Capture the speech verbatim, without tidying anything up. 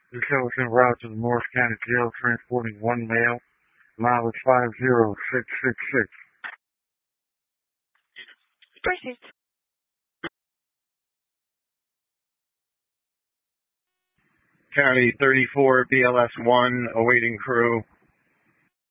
This show is en route to the Morris County Jail transporting one male. Mileage five zero six six six. Proceed. County thirty-four B L S one awaiting crew.